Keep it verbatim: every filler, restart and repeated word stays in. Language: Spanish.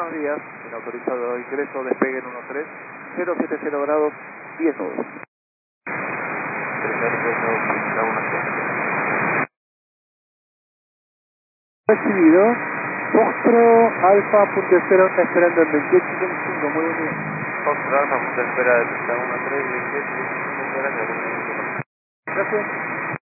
buenos días. El autorizado ingreso, despegue en uno tres cero siete cero grados, diez nudos. Recibido. Foxtro Alfa punto cero está esperando en veintiocho veinticinco, muy bien. Foxtro Alfa punto espera de treinta y uno tres veintiocho veinticinco, gracias. Gracias.